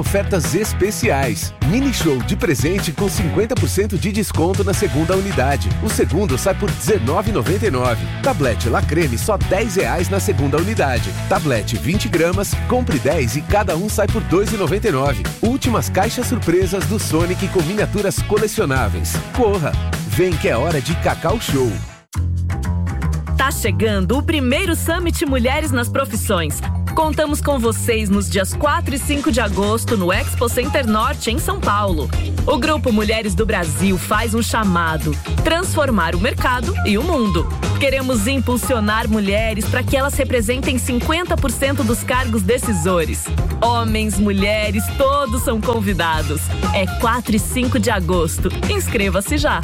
Ofertas especiais. Mini show de presente com 50% de desconto na segunda unidade. O segundo sai por R$19,99. Tablete La Creme só R$10 na segunda unidade. Tablete 20 gramas, compre 10 e cada um sai por R$2,99. Últimas caixas surpresas do Sonic com miniaturas colecionáveis. Corra! Vem que é hora de Cacau Show. Tá chegando o primeiro Summit Mulheres nas Profissões. Contamos com vocês nos dias 4 e 5 de agosto no Expo Center Norte, em São Paulo. O Grupo Mulheres do Brasil faz um chamado: transformar o mercado e o mundo. Queremos impulsionar mulheres para que elas representem 50% dos cargos decisores. Homens, mulheres, todos são convidados. É 4 e 5 de agosto. Inscreva-se já.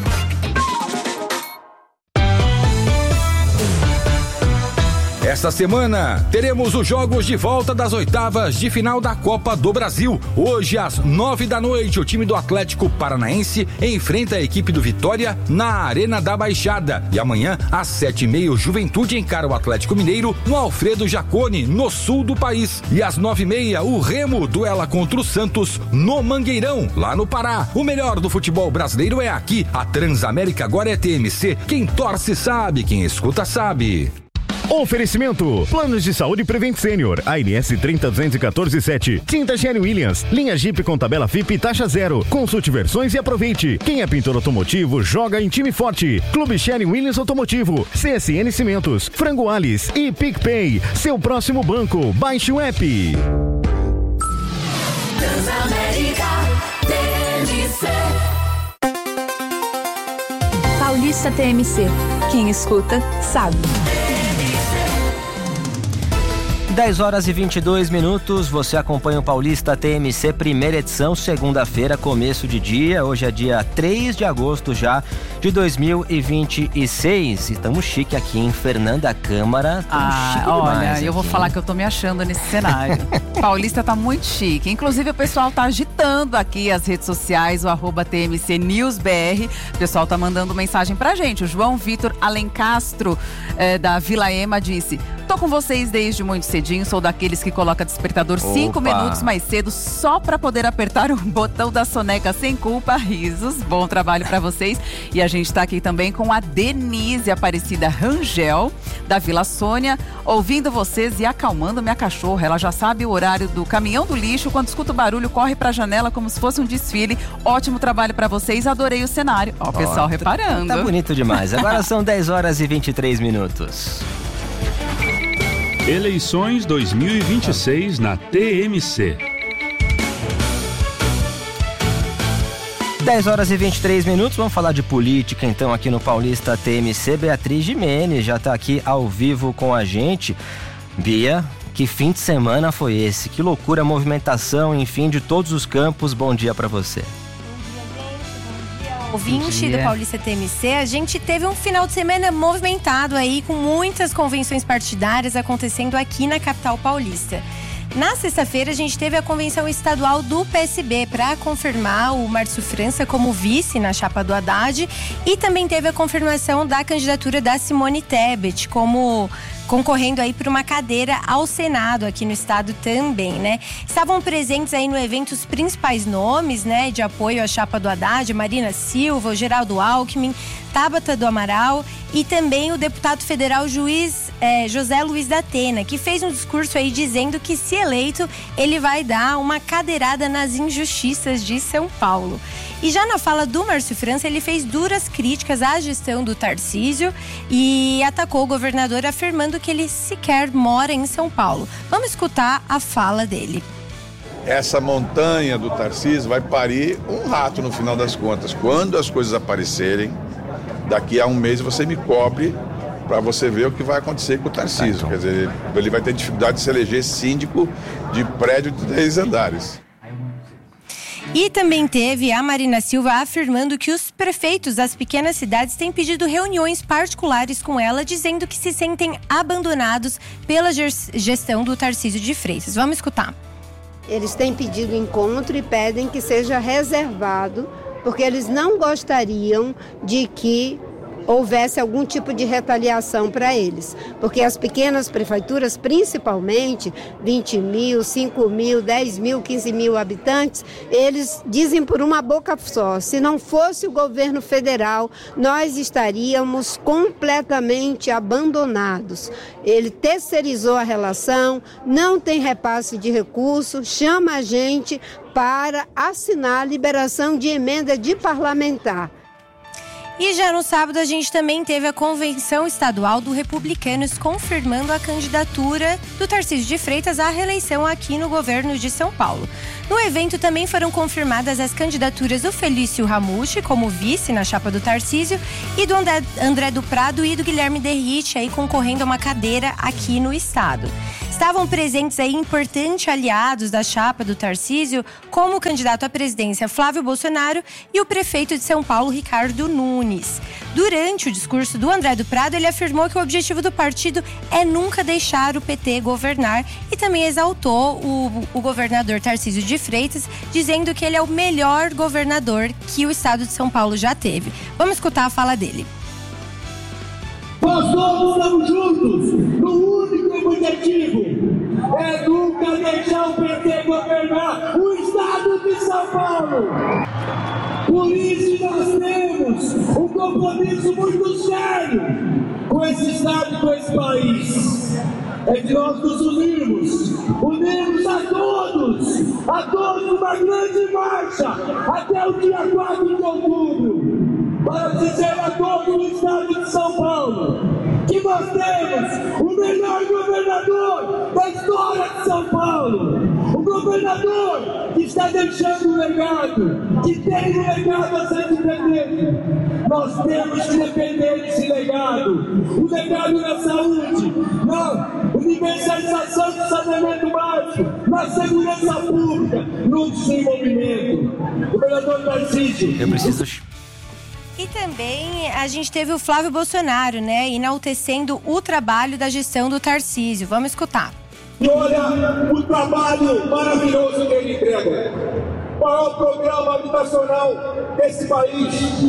Esta semana, teremos os jogos de volta das oitavas de final da Copa do Brasil. Hoje, às 9h, o time do Atlético Paranaense enfrenta a equipe do Vitória na Arena da Baixada. E amanhã, às 7h30, o Juventude encara o Atlético Mineiro no Alfredo Jaconi, no sul do país. E às 9h30, o Remo duela contra o Santos no Mangueirão, lá no Pará. O melhor do futebol brasileiro é aqui. A Transamérica agora é TMC. Quem torce sabe, quem escuta sabe. Oferecimento: Planos de Saúde Prevent Senior, ANS 302147. Tinta Sherwin Williams, linha Jeep com tabela FIP e taxa zero. Consulte versões e aproveite. Quem é pintor automotivo, joga em time forte. Clube Sherwin Williams Automotivo, CSN Cimentos, Frango Alice e PicPay. Seu próximo banco, baixe o app. Transamérica TMC. Paulista TMC. Quem escuta, sabe. 10h22, você acompanha o Paulista TMC, primeira edição, segunda-feira, começo de dia. Hoje é dia 3 de agosto já de 2026. E estamos chique aqui em Fernanda Câmara. Olha, eu vou falar que eu tô me achando nesse cenário. Paulista tá muito chique. Inclusive o pessoal tá agitando aqui as redes sociais, o @TMC News BR. O pessoal tá mandando mensagem pra gente. O João Vitor Alencastro, da Vila Ema, disse: tô com vocês desde muito cedinho, sou daqueles que coloca despertador 5 minutos mais cedo só pra poder apertar o botão da soneca sem culpa. Risos, bom trabalho pra vocês. E a gente tá aqui também com a Denise Aparecida Rangel, da Vila Sônia, ouvindo vocês e acalmando minha cachorra. Ela já sabe o horário do caminhão do lixo, quando escuta o barulho, corre pra janela como se fosse um desfile. Ótimo trabalho pra vocês, adorei o cenário. Ó, o pessoal reparando. Tá bonito demais. Agora são 10h23. Eleições 2026 na TMC. 10h23, vamos falar de política então aqui no Paulista TMC. Beatriz Gimenez já está aqui ao vivo com a gente. Bia, que fim de semana foi esse? Que loucura, movimentação, enfim, de todos os campos. Bom dia para você. Ouvinte do Paulista TMC, a gente teve um final de semana movimentado aí, com muitas convenções partidárias acontecendo aqui na capital paulista. Na sexta-feira, a gente teve a convenção estadual do PSB para confirmar o Márcio França como vice na chapa do Haddad, e também teve a confirmação da candidatura da Simone Tebet como concorrendo aí por uma cadeira ao Senado aqui no estado também, né? Estavam presentes aí no evento os principais nomes, né, de apoio à chapa do Haddad: Marina Silva, o Geraldo Alckmin, Tabata do Amaral e também o deputado federal José Luiz da Atena, que fez um discurso aí dizendo que, se eleito, ele vai dar uma cadeirada nas injustiças de São Paulo. E já na fala do Márcio França, ele fez duras críticas à gestão do Tarcísio e atacou o governador, afirmando que ele sequer mora em São Paulo. Vamos escutar a fala dele. Essa montanha do Tarcísio vai parir um rato no final das contas. Quando as coisas aparecerem, daqui a um mês você me cobre para você ver o que vai acontecer com o Tarcísio. Quer dizer, ele vai ter dificuldade de se eleger síndico de prédio de 10 andares. E também teve a Marina Silva afirmando que os prefeitos das pequenas cidades têm pedido reuniões particulares com ela, dizendo que se sentem abandonados pela gestão do Tarcísio de Freitas. Vamos escutar. Eles têm pedido encontro e pedem que seja reservado, porque eles não gostariam de que houvesse algum tipo de retaliação para eles. Porque as pequenas prefeituras, principalmente 20 mil, 5 mil, 10 mil, 15 mil habitantes, eles dizem por uma boca só, se não fosse o governo federal, nós estaríamos completamente abandonados. Ele terceirizou a relação, não tem repasse de recursos, chama a gente para assinar a liberação de emenda de parlamentar. E já no sábado a gente também teve a convenção estadual do Republicanos confirmando a candidatura do Tarcísio de Freitas à reeleição aqui no governo de São Paulo. No evento também foram confirmadas as candidaturas do Felício Ramute como vice na chapa do Tarcísio e do André do Prado e do Guilherme Derrite aí concorrendo a uma cadeira aqui no estado. Estavam presentes aí importantes aliados da chapa do Tarcísio, como o candidato à presidência Flávio Bolsonaro e o prefeito de São Paulo, Ricardo Nunes. Durante o discurso do André do Prado, ele afirmou que o objetivo do partido é nunca deixar o PT governar e também exaltou o governador Tarcísio de Freitas, dizendo que ele é o melhor governador que o estado de São Paulo já teve. Vamos escutar a fala dele. Nós todos estamos juntos no único objetivo, é nunca deixar o PT governar o estado de São Paulo. Por isso nós temos um compromisso muito sério com esse estado e com esse país. É que nós nos unimos a todos uma grande marcha até o dia 4 de outubro. Para dizer a todo o estado de São Paulo que nós temos o melhor governador da história de São Paulo. O governador que está deixando um legado, que tem um legado a ser defendido. Nós temos que defender esse legado. O legado na saúde, na universalização do saneamento básico, na segurança pública, no desenvolvimento. Governador Tarcísio. Eu preciso... E também a gente teve o Flávio Bolsonaro, né, enaltecendo o trabalho da gestão do Tarcísio. Vamos escutar. E olha o trabalho maravilhoso que ele entrega. O maior programa habitacional desse país.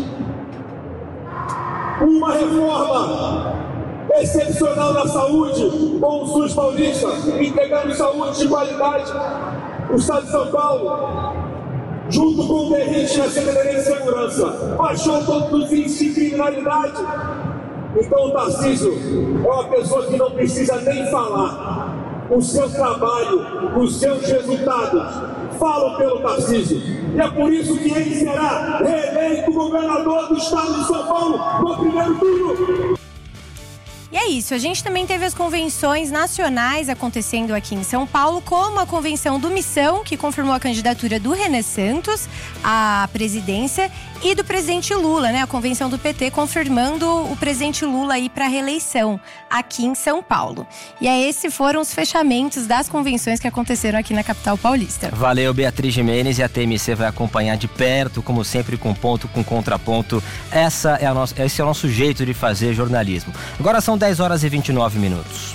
Uma reforma excepcional na saúde com o SUS paulista, entregando saúde de qualidade no estado de São Paulo. Junto com o Derrite na Secretaria de Segurança, baixou todos os índices de criminalidade. Então o Tarcísio é uma pessoa que não precisa nem falar. O seu trabalho, os seus resultados falam pelo Tarcísio. E é por isso que ele será reeleito governador do estado de São Paulo no primeiro turno. E é isso, a gente também teve as convenções nacionais acontecendo aqui em São Paulo, como a convenção do Missão, que confirmou a candidatura do René Santos à presidência, e do presidente Lula, né? A convenção do PT confirmando o presidente Lula aí para reeleição aqui em São Paulo. E esses foram os fechamentos das convenções que aconteceram aqui na capital paulista. Valeu, Beatriz Gimenez, e a TMC vai acompanhar de perto, como sempre, com ponto, com contraponto. Esse é o nosso jeito de fazer jornalismo. Agora são 10 horas e 29 minutos.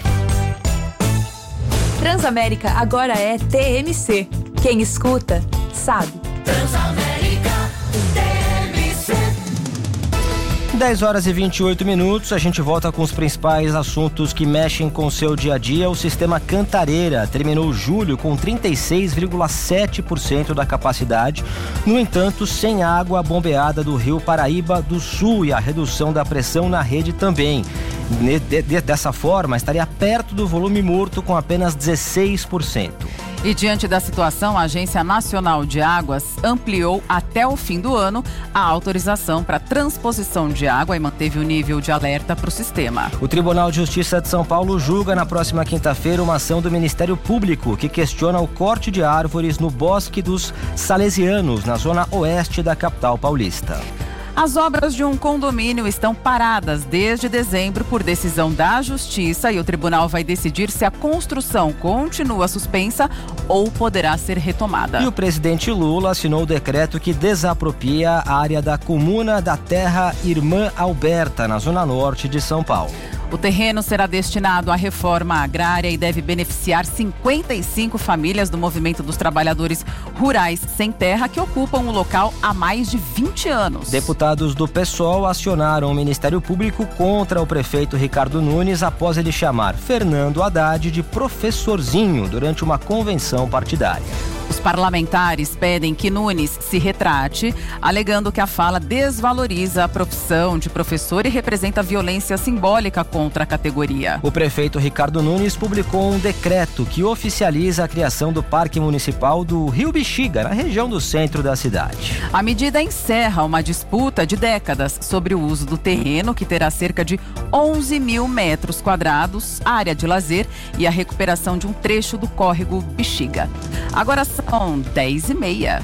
Transamérica agora é TMC. Quem escuta, sabe. Transamérica, TMC. 10 horas e 28 minutos, a gente volta com os principais assuntos que mexem com o seu dia a dia. O sistema Cantareira terminou julho com 36,7% da capacidade. No entanto, sem água bombeada do Rio Paraíba do Sul e a redução da pressão na rede também. Dessa forma, estaria perto do volume morto com apenas 16%. E diante da situação, a Agência Nacional de Águas ampliou até o fim do ano a autorização para transposição de água e manteve o nível de alerta para o sistema. O Tribunal de Justiça de São Paulo julga na próxima quinta-feira uma ação do Ministério Público que questiona o corte de árvores no Bosque dos Salesianos, na zona oeste da capital paulista. As obras de um condomínio estão paradas desde dezembro por decisão da Justiça e o tribunal vai decidir se a construção continua suspensa ou poderá ser retomada. E o presidente Lula assinou o decreto que desapropria a área da comuna da Terra Irmã Alberta, na zona norte de São Paulo. O terreno será destinado à reforma agrária e deve beneficiar 55 famílias do Movimento dos Trabalhadores Rurais Sem Terra que ocupam o local há mais de 20 anos. Deputados do PSOL acionaram o Ministério Público contra o prefeito Ricardo Nunes após ele chamar Fernando Haddad de professorzinho durante uma convenção partidária. Os parlamentares pedem que Nunes se retrate, alegando que a fala desvaloriza a profissão de professor e representa violência simbólica contra a categoria. O prefeito Ricardo Nunes publicou um decreto que oficializa a criação do Parque Municipal do Rio Bexiga, na região do centro da cidade. A medida encerra uma disputa de décadas sobre o uso do terreno, que terá cerca de 11 mil metros quadrados, área de lazer e a recuperação de um trecho do córrego Bexiga. Agora são 10h30.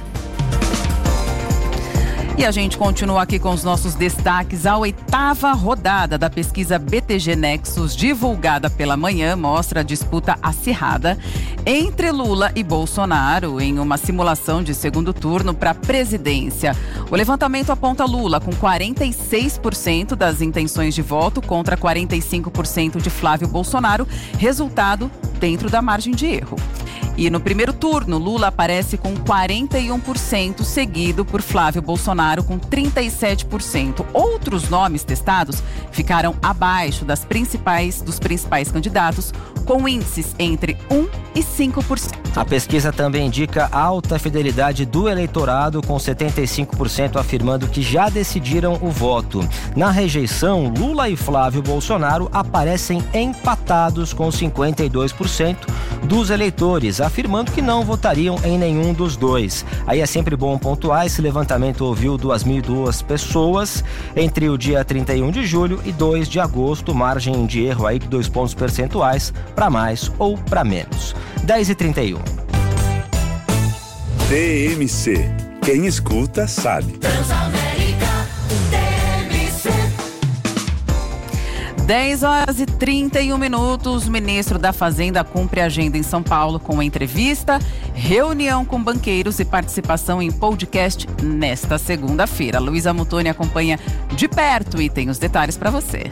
E a gente continua aqui com os nossos destaques. A 8ª rodada da pesquisa BTG Nexus, divulgada pela manhã, mostra a disputa acirrada entre Lula e Bolsonaro em uma simulação de segundo turno para a presidência. O levantamento aponta Lula com 46% das intenções de voto contra 45% de Flávio Bolsonaro, resultado dentro da margem de erro. E no primeiro turno, Lula aparece com 41%, seguido por Flávio Bolsonaro com 37%. Outros nomes testados ficaram abaixo dos principais candidatos, com índices entre 1% e 5%. A pesquisa também indica alta fidelidade do eleitorado, com 75% afirmando que já decidiram o voto. Na rejeição, Lula e Flávio Bolsonaro aparecem empatados com 52% dos eleitores, afirmando que não votariam em nenhum dos dois. Aí é sempre bom pontuar, esse levantamento ouviu 2.002 pessoas entre o dia 31 de julho e 2 de agosto, margem de erro aí de 2 pontos percentuais, para mais ou para menos. 10h31. TMC. Quem escuta sabe. Transamérica, TMC. 10h31. O ministro da Fazenda cumpre a agenda em São Paulo com entrevista, reunião com banqueiros e participação em podcast nesta segunda-feira. Luísa Mutoni acompanha de perto e tem os detalhes para você.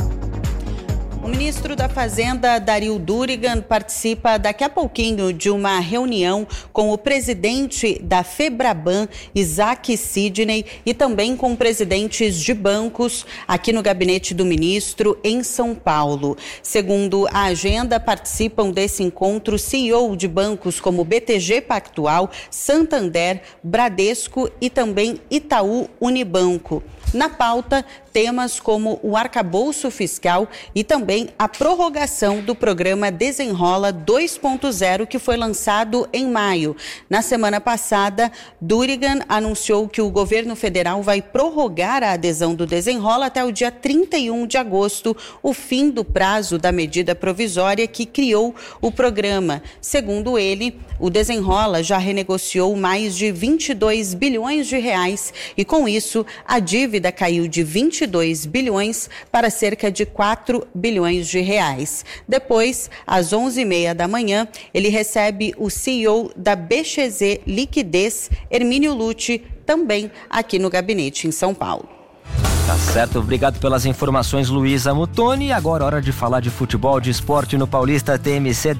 O ministro da Fazenda, Dario Durigan, participa daqui a pouquinho de uma reunião com o presidente da Febraban, Isaac Sidney, e também com presidentes de bancos aqui no gabinete do ministro em São Paulo. Segundo a agenda, participam desse encontro CEO de bancos como BTG Pactual, Santander, Bradesco e também Itaú Unibanco. Na pauta, temas como o arcabouço fiscal e também a prorrogação do programa Desenrola 2.0, que foi lançado em maio. Na semana passada, Durigan anunciou que o governo federal vai prorrogar a adesão do Desenrola até o dia 31 de agosto, o fim do prazo da medida provisória que criou o programa. Segundo ele, o Desenrola já renegociou mais de 22 bilhões de reais e, com isso, a dívida caiu de 22 bilhões para cerca de 4 bilhões de reais. Depois, às 11h30 da manhã, ele recebe o CEO da BXZ Liquidez, Hermínio Lucci, também aqui no gabinete em São Paulo. Tá certo, obrigado pelas informações, Luísa Mutoni. Agora hora de falar de futebol, de esporte no Paulista TMC,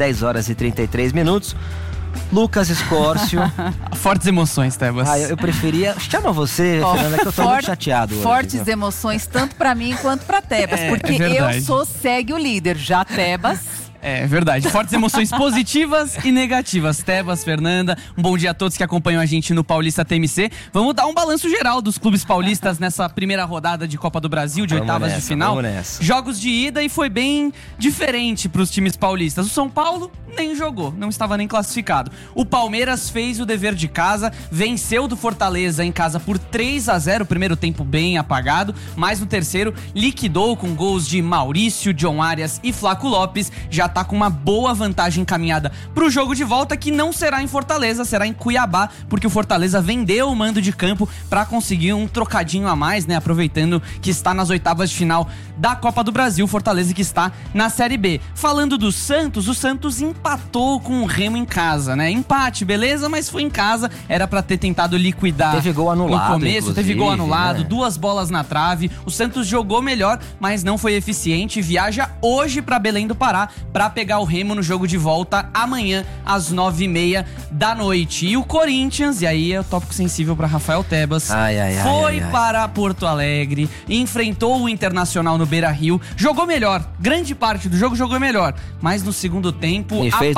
10h33. Lucas Escórcio. Fortes emoções, Tebas. Eu preferia... Chama você, Fernanda, que eu tô muito chateado hoje. Fortes emoções, tanto pra mim quanto pra Tebas, porque eu sou segue o líder, já Tebas... É verdade, fortes emoções positivas e negativas. Tebas, Fernanda, um bom dia a todos que acompanham a gente no Paulista TMC. Vamos dar um balanço geral dos clubes paulistas nessa primeira rodada de Copa do Brasil, de oitavas de final. Jogos de ida e foi bem diferente para os times paulistas. O São Paulo nem jogou, não estava nem classificado. O Palmeiras fez o dever de casa, venceu do Fortaleza em casa por 3-0, primeiro tempo bem apagado, mas no terceiro liquidou com gols de Maurício, John Arias e Flaco Lopes. Já tá com uma boa vantagem encaminhada pro jogo de volta, que não será em Fortaleza, será em Cuiabá, porque o Fortaleza vendeu o mando de campo pra conseguir um trocadinho a mais, né? Aproveitando que está nas oitavas de final da Copa do Brasil, Fortaleza que está na Série B. Falando do Santos, o Santos empatou com o Remo em casa, né? Empate, beleza, mas foi em casa, era pra ter tentado liquidar. Teve gol anulado, no começo, teve gol anulado, né? 2 bolas na trave. O Santos jogou melhor, mas não foi eficiente. Viaja hoje pra Belém do Pará pra pegar o Remo no jogo de volta amanhã às 9h30 da noite. E o Corinthians, e aí é o tópico sensível pra Rafael Tebas, foi para Porto Alegre, enfrentou o Internacional no Beira-Rio, jogou melhor, grande parte do jogo jogou melhor, mas no segundo tempo,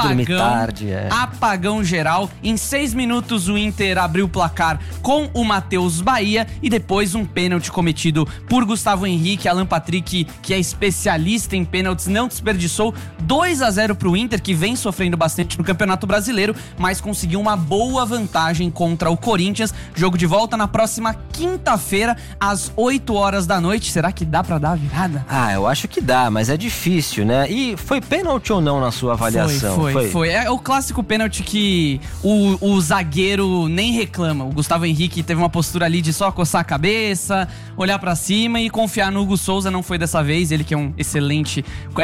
apagão geral. Em 6 minutos o Inter abriu o placar com o Matheus Bahia e depois um pênalti cometido por Gustavo Henrique. Alan Patrick, que é especialista em pênaltis, não desperdiçou. 2-0 pro Inter, que vem sofrendo bastante no Campeonato Brasileiro, mas conseguiu uma boa vantagem contra o Corinthians. Jogo de volta na próxima quinta-feira, às 8 horas da noite. Será que dá pra dar a virada? Eu acho que dá, mas é difícil, né? E foi pênalti ou não na sua avaliação? Foi. É o clássico pênalti que o zagueiro nem reclama. O Gustavo Henrique teve uma postura ali de só coçar a cabeça, olhar pra cima e confiar no Hugo Souza. Não foi dessa vez, ele que é um excelente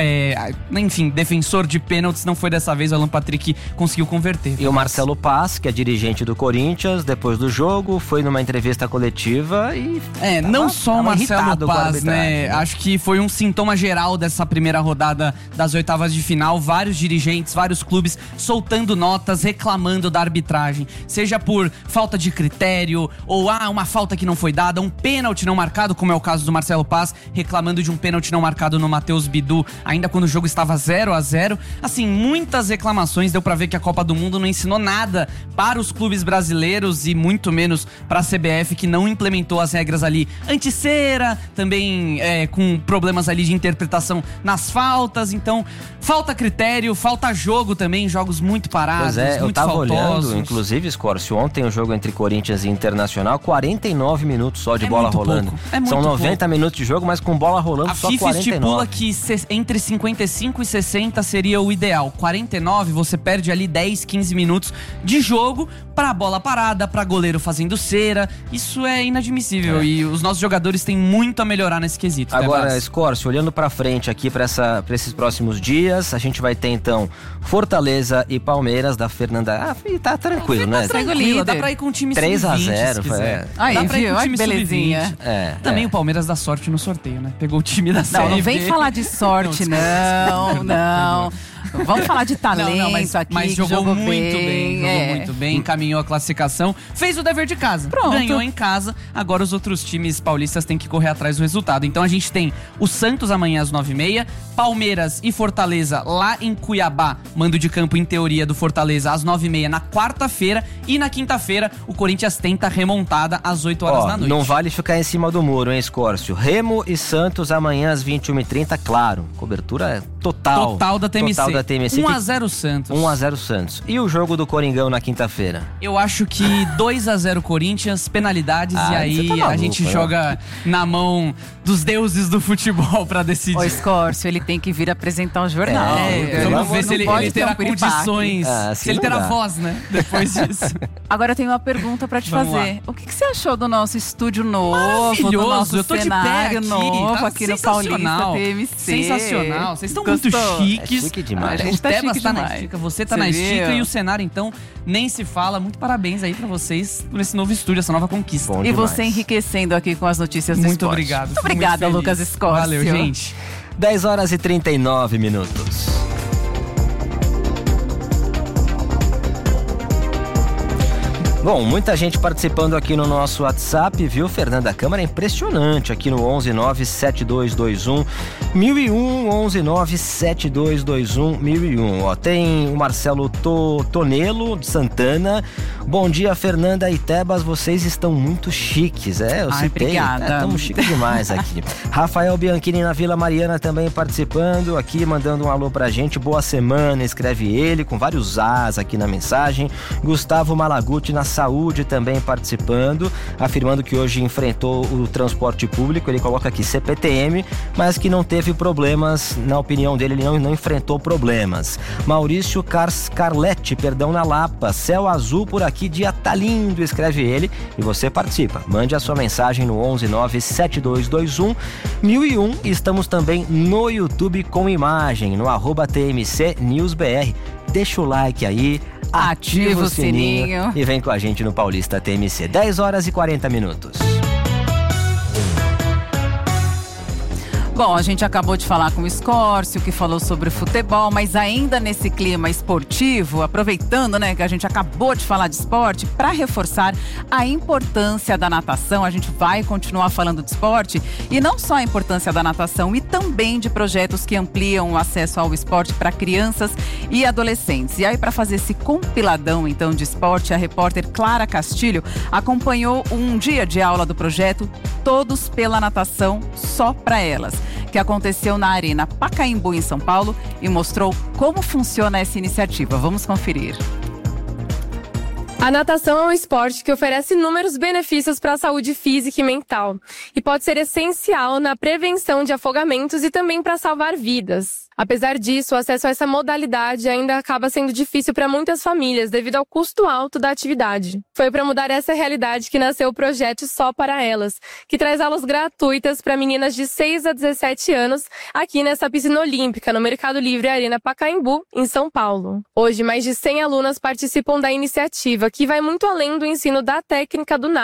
defensor de pênaltis, não foi dessa vez. O Alan Patrick conseguiu converter. E o Marcelo Paz, que é dirigente do Corinthians, depois do jogo, foi numa entrevista coletiva e... não só o Marcelo Paz, né? Acho que foi um sintoma geral dessa primeira rodada das oitavas de final. Vários dirigentes, vários clubes soltando notas, reclamando da arbitragem. Seja por falta de critério, ou uma falta que não foi dada, um pênalti não marcado, como é o caso do Marcelo Paz, reclamando de um pênalti não marcado no Matheus Bidu, ainda quando o jogo estava 0-0. Assim, muitas reclamações. Deu pra ver que a Copa do Mundo não ensinou nada para os clubes brasileiros e muito menos para a CBF, que não implementou as regras ali anti-cera, também com problemas ali de interpretação nas faltas. Então, falta critério, falta jogo também, jogos muito parados, muito eu tava faltosos. olhando, inclusive, Scorcio, ontem o jogo entre Corinthians e Internacional, 49 minutos só de bola rolando. São 90 minutos de jogo, mas com bola rolando só 49. A FIFA estipula que entre 55 e 60 seria o ideal. 49, você perde ali 10, 15 minutos de jogo pra bola parada, pra goleiro fazendo cera. Isso é inadmissível e os nossos jogadores têm muito a melhorar nesse quesito. Agora, Scorcio, olhando pra frente aqui pra esses próximos dias, a gente vai ter então Fortaleza e Palmeiras da Fernanda. Tá tranquilo, né? Tranquilo, dá pra ir com o time 3-0. Aí, dá pra ir viu? com o time Belezinha. Também o Palmeiras dá sorte no sorteio, né? Pegou o time da Série B. Não vem falar de sorte, não. Vamos falar de talento aqui. Mas jogou muito bem, encaminhou a classificação, fez o dever de casa. Pronto. Ganhou em casa, agora os outros times paulistas têm que correr atrás do resultado. Então a gente tem o Santos amanhã às 9h30, Palmeiras e Fortaleza lá em Cuiabá, mando de campo em teoria do Fortaleza às 9h30 na quarta-feira, e na quinta-feira o Corinthians tenta a remontada às 8 horas da noite. Não vale ficar em cima do muro, hein, Scorcio? Remo e Santos amanhã às 21h30, claro, cobertura total da TMC. 1-0 Santos. 1-0 Santos. E o jogo do Coringão na quinta-feira? Eu acho que 2-0 Corinthians, penalidades, e aí tá maluco, a gente joga na mão dos deuses do futebol pra decidir. O Scorcio, ele tem que vir apresentar o jornal. Vamos ver se ele terá condições, se ele terá voz, né? Depois disso. Agora eu tenho uma pergunta pra te fazer. O que você achou do nosso estúdio novo, do nosso cenário novo aqui no Paulista TMC? Sensacional. Vocês estão muito chiques. É chique demais. O Tebas tá na estica, você tá na estica, e o cenário, então, nem se fala. Muito parabéns aí pra vocês por esse novo estúdio, essa nova conquista. E você enriquecendo aqui com as notícias do Muito esporte. obrigado. Muito obrigada, Lucas Scorcio. Valeu, gente. 10h39. Bom, muita gente participando aqui no nosso WhatsApp, viu, Fernanda? Câmara é impressionante aqui no 1197221 1001, 1197221 1001. Ó, tem o Marcelo Tonelo de Santana. Bom dia, Fernanda e Tebas, vocês estão muito chiques. Eu citei. Obrigada. Estamos chiques demais aqui. Rafael Bianchini na Vila Mariana também participando aqui, mandando um alô pra gente. Boa semana, escreve ele, com vários As aqui na mensagem. Gustavo Malaguti na Saúde também participando, afirmando que hoje enfrentou o transporte público. Ele coloca aqui CPTM, mas que não teve problemas, na opinião dele, ele não enfrentou problemas. Maurício Carletti, na Lapa, céu azul por aqui, dia tá lindo, escreve ele, e você participa. Mande a sua mensagem no 11972211001. Estamos também no YouTube com imagem, no @TMC News BR. Deixa o like aí, ativa o sininho e vem com a gente no Paulista TMC. 10h40. Bom, a gente acabou de falar com o Escórcio, que falou sobre futebol, mas ainda nesse clima esportivo, aproveitando, né, que a gente acabou de falar de esporte, para reforçar a importância da natação, a gente vai continuar falando de esporte, e não só a importância da natação, e também de projetos que ampliam o acesso ao esporte para crianças e adolescentes. E aí, para fazer esse compiladão, então, de esporte, a repórter Clara Castilho acompanhou um dia de aula do projeto Todos pela Natação, Só para Elas, que aconteceu na Arena Pacaembu, em São Paulo, e mostrou como funciona essa iniciativa. Vamos conferir. A natação é um esporte que oferece inúmeros benefícios para a saúde física e mental e pode ser essencial na prevenção de afogamentos e também para salvar vidas. Apesar disso, o acesso a essa modalidade ainda acaba sendo difícil para muitas famílias devido ao custo alto da atividade. Foi para mudar essa realidade que nasceu o projeto Só para Elas, que traz aulas gratuitas para meninas de 6 a 17 anos aqui nessa piscina olímpica no Mercado Livre Arena Pacaembu, em São Paulo. Hoje, mais de 100 alunas participam da iniciativa, que vai muito além do ensino da técnica do nado.